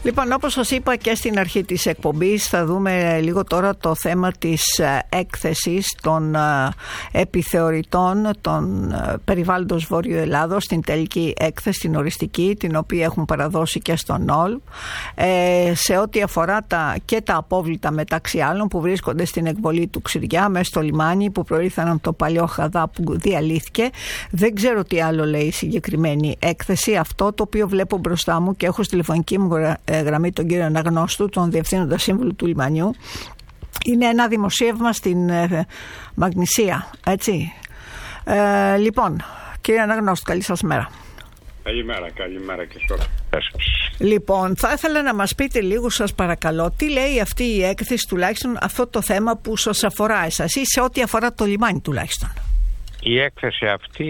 Λοιπόν, όπως σας είπα και στην αρχή της εκπομπής, θα δούμε λίγο τώρα το θέμα της έκθεσης των επιθεωρητών των περιβάλλοντος Βόρειο Ελλάδος, στην τελική έκθεση, την οριστική, την οποία έχουν παραδώσει και στον ΝΟΛ, σε ό,τι αφορά και τα απόβλητα μεταξύ άλλων που βρίσκονται στην εκβολή του Ξηριά, μέσα στο λιμάνι, που προήλθαν από το παλιό Χαδά που διαλύθηκε. Δεν ξέρω τι άλλο λέει η συγκεκριμένη έκθεση. Αυτό το οποίο βλέπω μπροστά μου και έχω στη τηλεφωνική μου γραμμή τον κύριο Αναγνώστου, τον Διευθύνοντα Σύμβουλο του λιμανιού, είναι ένα δημοσίευμα στην Μαγνησία, έτσι. Λοιπόν, κύριε Αναγνώστου, καλή σας μέρα. Καλημέρα και σε όλους. Λοιπόν, θα ήθελα να μας πείτε λίγο, σας παρακαλώ, τι λέει αυτή η έκθεση, τουλάχιστον αυτό το θέμα που σας αφορά εσάς ή σε ό,τι αφορά το λιμάνι τουλάχιστον. Η έκθεση αυτή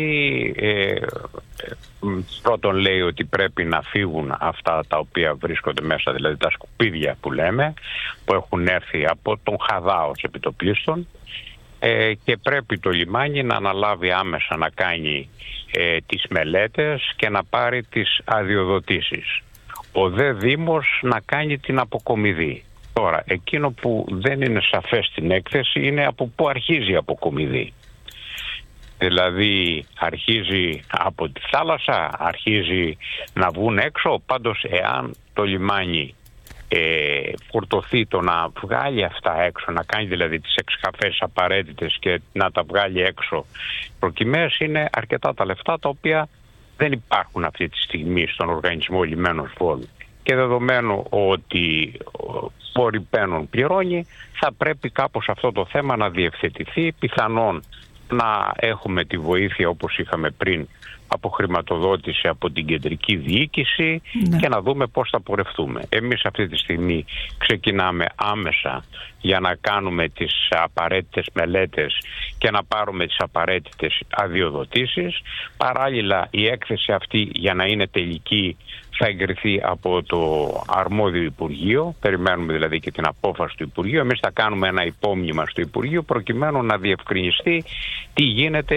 πρώτον λέει ότι πρέπει να φύγουν αυτά τα οποία βρίσκονται μέσα, δηλαδή τα σκουπίδια που λέμε, που έχουν έρθει από τον Χαδά ως επιτοπλίστων, και πρέπει το λιμάνι να αναλάβει άμεσα να κάνει τις μελέτες και να πάρει τις αδειοδοτήσεις. Ο δε Δήμος να κάνει την αποκομιδή. Τώρα, εκείνο που δεν είναι σαφές στην έκθεση είναι από πού αρχίζει η αποκομιδή. Δηλαδή αρχίζει από τη θάλασσα, αρχίζει να βγουν έξω. Πάντως εάν το λιμάνι φορτωθεί το να βγάλει αυτά έξω, να κάνει δηλαδή τις εξκαφές απαραίτητες και να τα βγάλει έξω προκειμένες, είναι αρκετά τα λεφτά τα οποία δεν υπάρχουν αυτή τη στιγμή στον οργανισμό λιμένος Βόλου. Και δεδομένου ότι ο ρηπαίνων πληρώνει, θα πρέπει κάπως αυτό το θέμα να διευθετηθεί, πιθανόν να έχουμε τη βοήθεια όπως είχαμε πριν από χρηματοδότηση από την κεντρική διοίκηση, και να δούμε πώς θα πορευτούμε. Εμείς αυτή τη στιγμή ξεκινάμε άμεσα για να κάνουμε τις απαραίτητες μελέτες και να πάρουμε τις απαραίτητες αδειοδοτήσεις. Παράλληλα η έκθεση αυτή, για να είναι τελική, θα εγκριθεί από το αρμόδιο Υπουργείο. Περιμένουμε δηλαδή και την απόφαση του Υπουργείου. Εμείς θα κάνουμε ένα υπόμνημα στο Υπουργείο προκειμένου να διευκρινιστεί τι γίνεται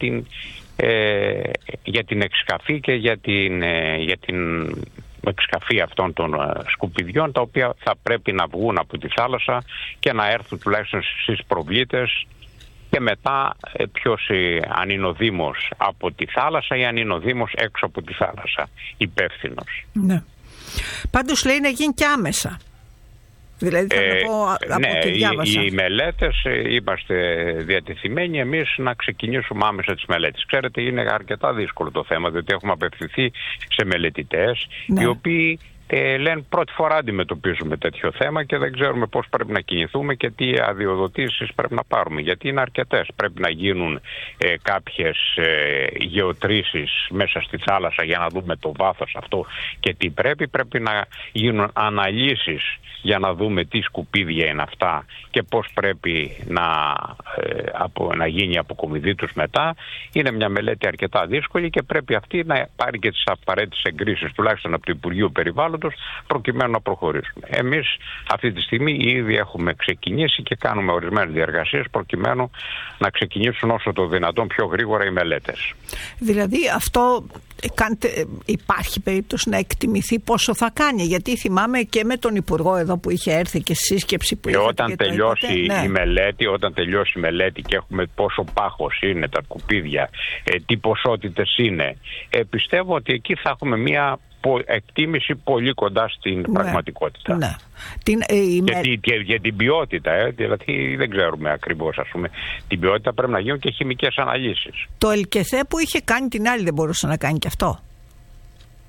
για την εξκαφή και για την εξκαφή αυτών των σκουπιδιών, τα οποία θα πρέπει να βγουν από τη θάλασσα και να έρθουν τουλάχιστον στις προβλήτες, και μετά ποιος, αν είναι ο Δήμος από τη θάλασσα ή αν είναι ο Δήμος έξω από τη θάλασσα υπεύθυνος. Ναι. Πάντως λέει να γίνει και άμεσα. Δηλαδή θα πω από ό,τι διάβασα. Οι μελέτες, είμαστε διατεθειμένοι εμείς να ξεκινήσουμε άμεσα τις μελέτες. Ξέρετε, είναι αρκετά δύσκολο το θέμα, διότι έχουμε απευθυνθεί σε μελετητές, οι οποίοι λένε πρώτη φορά αντιμετωπίζουμε τέτοιο θέμα και δεν ξέρουμε πώς πρέπει να κινηθούμε και τι αδειοδοτήσεις πρέπει να πάρουμε. Γιατί είναι αρκετές. Πρέπει να γίνουν κάποιες γεωτρήσεις μέσα στη θάλασσα για να δούμε το βάθος αυτό και τι πρέπει. Πρέπει να γίνουν αναλύσεις για να δούμε τι σκουπίδια είναι αυτά και πώς πρέπει να γίνει η αποκομιδή τους μετά. Είναι μια μελέτη αρκετά δύσκολη και πρέπει αυτή να πάρει και τις απαραίτητες εγκρίσεις, τουλάχιστον από το Υπουργείο Περιβάλλοντος, προκειμένου να προχωρήσουμε. Εμείς αυτή τη στιγμή ήδη έχουμε ξεκινήσει και κάνουμε ορισμένες διεργασίες προκειμένου να ξεκινήσουν όσο το δυνατόν πιο γρήγορα οι μελέτες. Δηλαδή αυτό υπάρχει περίπτωση να εκτιμηθεί πόσο θα κάνει? Γιατί θυμάμαι και με τον Υπουργό εδώ που είχε έρθει και στη σύσκεψη που είχε. Όταν τελειώσει η μελέτη και έχουμε πόσο πάχος είναι τα σκουπίδια, τι ποσότητες είναι, πιστεύω ότι εκεί θα έχουμε μια εκτίμηση πολύ κοντά στην πραγματικότητα. Ναι. Για την ποιότητα, δηλαδή δεν ξέρουμε ακριβώς, την ποιότητα, πρέπει να γίνουν και χημικές αναλύσεις. Το ΕΛΚΕΘΕ που είχε κάνει την άλλη δεν μπορούσε να κάνει και αυτό?